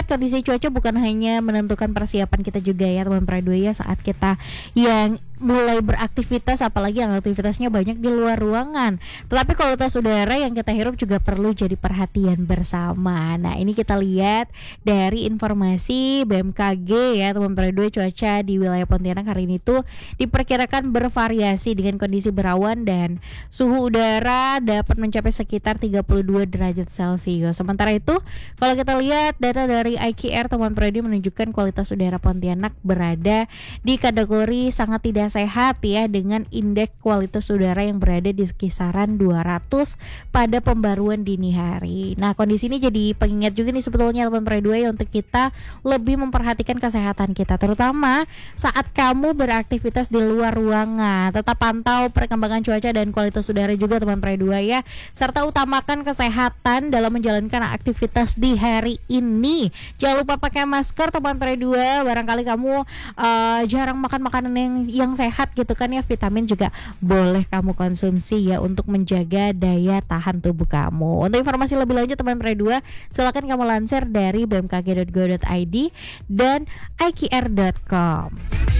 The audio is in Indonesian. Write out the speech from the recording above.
ingat kondisi cuaca bukan hanya menentukan persiapan kita juga ya teman Prado ya, saat kita yang mulai beraktivitas, apalagi yang aktivitasnya banyak di luar ruangan. Tetapi kualitas udara yang kita hirup juga perlu jadi perhatian bersama. Nah, ini kita lihat dari informasi BMKG ya teman Prado, cuaca di wilayah Pontianak hari ini tuh diperkirakan bervariasi dengan kondisi berawan dan suhu udara dapat mencapai sekitar 32 derajat Celcius. Sementara itu, kalau kita lihat data dari IQR teman Prado menunjukkan kualitas udara Pontianak berada di kategori sangat tidak sehat ya, dengan indeks kualitas udara yang berada di kisaran 200 pada pembaruan dini hari. Nah, kondisi ini jadi pengingat juga nih sebetulnya teman Prado ya, untuk kita lebih memperhatikan kesehatan kita, terutama saat kamu beraktivitas di luar ruangan. Tetap pantau perkembangan cuaca dan kualitas udara juga teman Prado ya, serta utamakan kesehatan dalam menjalankan aktivitas di hari ini. Jangan lupa pakai masker teman Prado. Barangkali kamu jarang makan makanan yang sehat gitu kan ya, vitamin juga boleh kamu konsumsi ya untuk menjaga daya tahan tubuh kamu. Untuk informasi lebih lanjut teman Prado, silakan kamu lansir dari bmkg.go.id dan iqr.com.